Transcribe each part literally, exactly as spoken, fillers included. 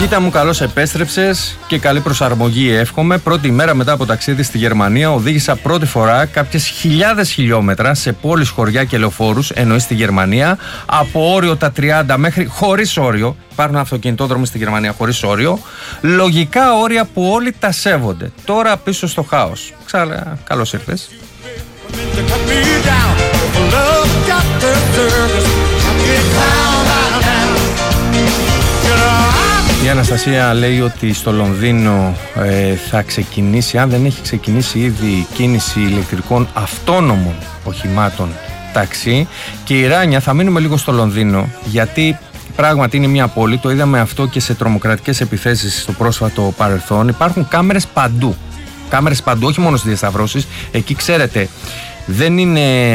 Κοίτα μου, καλώς επέστρεψες και καλή προσαρμογή εύχομαι. Πρώτη ημέρα μετά από ταξίδι στη Γερμανία οδήγησα πρώτη φορά κάποιες χιλιάδες χιλιόμετρα σε πόλεις, χωριά και λεωφόρους, εννοείς στη Γερμανία, από όριο τα τριάντα μέχρι χωρίς όριο. Υπάρχουν αυτοκινητόδρομοι στη Γερμανία χωρίς όριο. Λογικά όρια που όλοι τα σέβονται. Τώρα πίσω στο χάος. Ξάλα, καλώς ήρθες. Η Αναστασία λέει ότι στο Λονδίνο ε, θα ξεκινήσει, αν δεν έχει ξεκινήσει ήδη, κίνηση ηλεκτρικών αυτόνομων οχημάτων ταξί. Και η Ράνια, θα μείνουμε λίγο στο Λονδίνο, γιατί πράγματι είναι μια πόλη, το είδαμε αυτό και σε τρομοκρατικές επιθέσεις στο πρόσφατο παρελθόν. Υπάρχουν κάμερες παντού, κάμερες παντού, όχι μόνο στις διασταυρώσεις. Εκεί ξέρετε, δεν είναι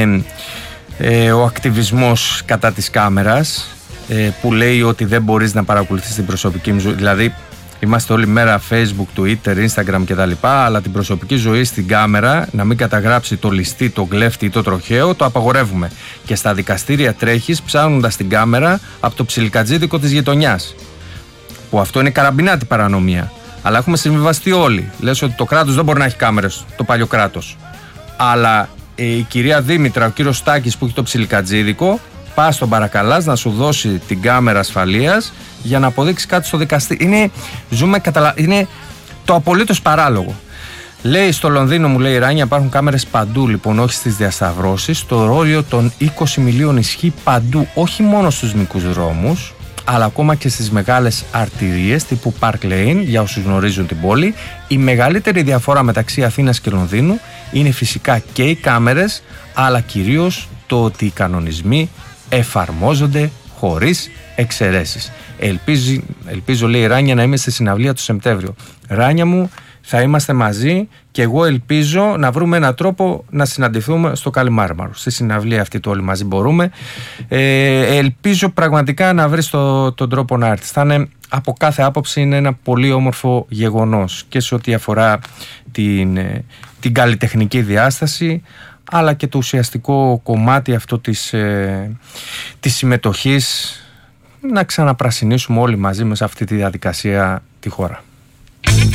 ε, ο ακτιβισμός κατά της κάμερας, που λέει ότι δεν μπορείς να παρακολουθείς την προσωπική μου ζωή. Δηλαδή, είμαστε όλη μέρα Facebook, Twitter, Instagram κτλ. Αλλά την προσωπική ζωή στην κάμερα, να μην καταγράψει το ληστή, το κλέφτη ή το τροχαίο, το απαγορεύουμε. Και στα δικαστήρια τρέχεις ψάχνοντας την κάμερα από το ψιλικατζίδικο της γειτονιάς. Που αυτό είναι καραμπινάτη παρανομία. Αλλά έχουμε συμβιβαστεί όλοι. Λες ότι το κράτος δεν μπορεί να έχει κάμερες, το παλιό κράτος. Αλλά ε, η κυρία Δήμητρα, ο κύριος Στάκης που έχει το ψιλικατζίδικο, πας στον παρακαλάς να σου δώσει την κάμερα ασφαλείας για να αποδείξει κάτι στο δικαστήριο. Είναι, ζούμε, καταλα... είναι το απολύτως παράλογο. Λέει στο Λονδίνο, μου λέει η Ράνια, υπάρχουν κάμερες παντού, λοιπόν, όχι στις διασταυρώσεις. Το όριο των είκοσι μιλίων ισχύει παντού, όχι μόνο στους μικρούς δρόμους, αλλά ακόμα και στις μεγάλες αρτηρίες τύπου Park Lane, για όσους γνωρίζουν την πόλη. Η μεγαλύτερη διαφορά μεταξύ Αθήνας και Λονδίνου είναι φυσικά και οι κάμερες, αλλά κυρίως το ότι οι κανονισμοί εφαρμόζονται χωρίς εξαιρέσεις. Ελπίζω, ελπίζω, λέει η Ράνια, να είμαι στη συναυλία του Σεπτέμβριο. Ράνια μου, θα είμαστε μαζί και εγώ ελπίζω να βρούμε έναν τρόπο να συναντηθούμε στο Καλιμάρμαρο. Στη συναυλία αυτή το όλοι μαζί μπορούμε. Ε, ελπίζω πραγματικά να βρεις το, τον τρόπο να έρθεις. Θα είναι, από κάθε άποψη είναι ένα πολύ όμορφο γεγονός και σε ό,τι αφορά την, την καλλιτεχνική διάσταση, αλλά και το ουσιαστικό κομμάτι αυτό της, ε, της συμμετοχής, να ξαναπρασινίσουμε όλοι μαζί μέσα σε αυτή τη διαδικασία τη χώρα.